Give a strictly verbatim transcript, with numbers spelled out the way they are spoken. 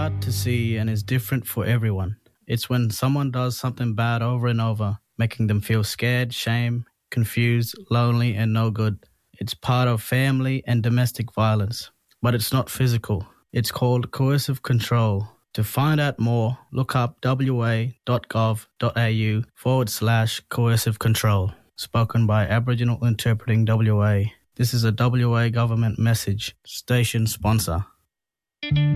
hard to see and is different for everyone. It's when someone does something bad over and over, making them feel scared, shame, confused, lonely, and no good. It's part of family and domestic violence, but it's not physical. It's called coercive control. To find out more, look up wa.gov.au forward slash coercive control. Spoken by Aboriginal Interpreting W A. This is a W A government message. Station sponsor.